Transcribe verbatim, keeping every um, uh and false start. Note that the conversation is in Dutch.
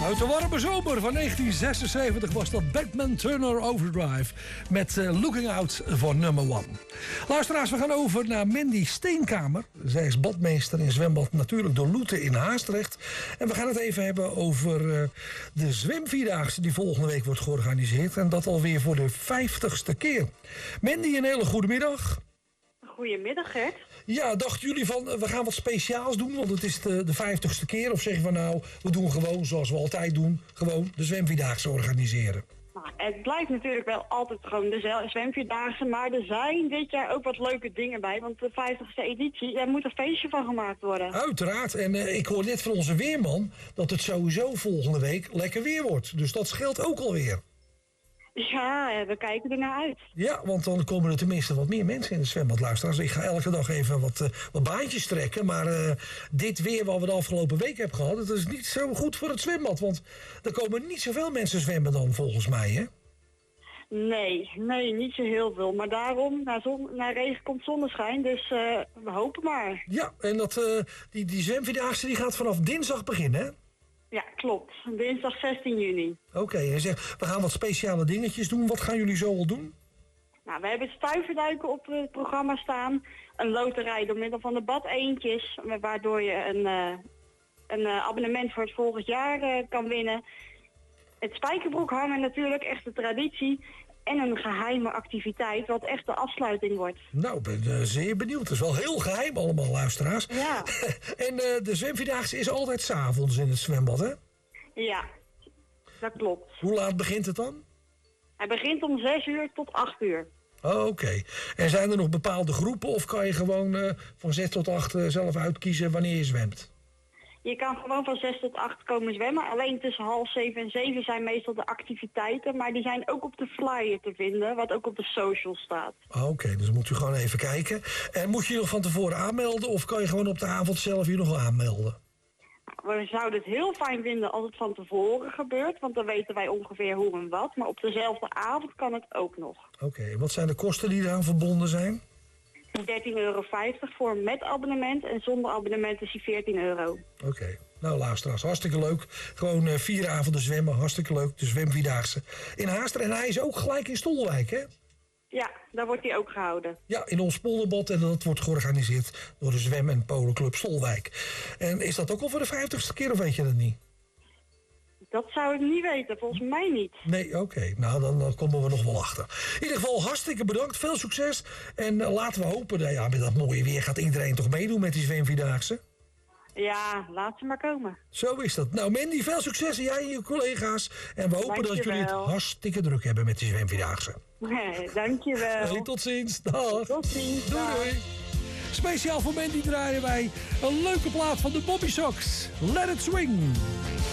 Uit de warme zomer van negentien zesenzeventig was dat Batman Turner Overdrive met uh, Looking Out voor nummer one. Luisteraars, we gaan over naar Mandy Steenkamer. Zij is badmeester in zwembad Natuurlijk de Loete in Haastrecht. En we gaan het even hebben over uh, de zwemvierdaagse die volgende week wordt georganiseerd. En dat alweer voor de vijftigste keer. Mandy, een hele goede middag. Goedemiddag, Gert. Ja, dachten jullie van, we gaan wat speciaals doen, want het is de, de vijftigste keer? Of zeg je van nou, we doen gewoon zoals we altijd doen, gewoon de zwemvierdaagse organiseren? Nou, het blijft natuurlijk wel altijd gewoon de zwemvierdaagse, maar er zijn dit jaar ook wat leuke dingen bij. Want de vijftigste editie, daar moet een feestje van gemaakt worden. Uiteraard. En uh, ik hoor net van onze weerman dat het sowieso volgende week lekker weer wordt. Dus dat scheelt ook alweer. Ja, we kijken er naar uit. Ja, want dan komen er tenminste wat meer mensen in het zwembad, luisteraars. Ik ga elke dag even wat, uh, wat baantjes trekken. Maar uh, dit weer wat we de afgelopen week hebben gehad, dat is niet zo goed voor het zwembad. Want er komen niet zoveel mensen zwemmen dan, volgens mij, hè? Nee, nee, niet zo heel veel. Maar daarom, na, zon, na regen komt zonneschijn, dus uh, we hopen maar. Ja, en dat, uh, die, die zwemvierdaagse die gaat vanaf dinsdag beginnen, hè? Ja, klopt. Dinsdag zestien juni. Oké, okay, en zeg, we gaan wat speciale dingetjes doen. Wat gaan jullie zo al doen? Nou, we hebben stuiverduiken op het programma staan. Een loterij door middel van de badeentjes, waardoor je een, uh, een uh, abonnement voor het volgend jaar uh, kan winnen. Het spijkerbroek hangen natuurlijk, echt de traditie. En een geheime activiteit, wat echt de afsluiting wordt. Nou, ik ben uh, zeer benieuwd. Het is wel heel geheim allemaal, luisteraars. Ja. En uh, de zwemvierdaagse is altijd 's avonds in het zwembad, hè? Ja, dat klopt. Hoe laat begint het dan? Hij begint om zes uur tot acht uur. Oh, oké. Okay. En zijn er nog bepaalde groepen of kan je gewoon uh, van zes tot acht uh, zelf uitkiezen wanneer je zwemt? Je kan gewoon van zes tot acht komen zwemmen. Alleen tussen half zeven en zeven zijn meestal de activiteiten. Maar die zijn ook op de flyer te vinden, wat ook op de social staat. Oké, okay, dus moet u gewoon even kijken. En moet je je nog van tevoren aanmelden of kan je gewoon op de avond zelf je nog aanmelden? We zouden het heel fijn vinden als het van tevoren gebeurt. Want dan weten wij ongeveer hoe en wat. Maar op dezelfde avond kan het ook nog. Oké, okay, wat zijn de kosten die eraan verbonden zijn? dertien euro vijftig voor met abonnement en zonder abonnement is die veertien euro. Oké, okay. Nou luisteraars, hartstikke leuk. Gewoon uh, vier avonden zwemmen, hartstikke leuk. De zwemvierdaagse in Haastrecht. En hij is ook gelijk in Stolwijk, hè? Ja, daar wordt hij ook gehouden. Ja, in ons polderbad en dat wordt georganiseerd door de zwem- en polenclub Stolwijk. En is dat ook al voor de vijftigste keer of weet je dat niet? Dat zou ik niet weten, volgens mij niet. Nee, oké. Okay. Nou, dan, dan komen we nog wel achter. In ieder geval hartstikke bedankt, veel succes. En uh, laten we hopen, dat ja, met dat mooie weer gaat iedereen toch meedoen met die zwemvierdaagse. Ja, laat ze maar komen. Zo is dat. Nou Mandy, veel succes en jij en je collega's. En we hopen Dankjewel. dat jullie het hartstikke druk hebben met die zwemvierdaagse. Nee, dankjewel. Hey, tot ziens. Dag. Tot ziens. Doei, Dag. doei. Speciaal voor Mandy draaien wij een leuke plaat van de Bobby Sox. Let it swing.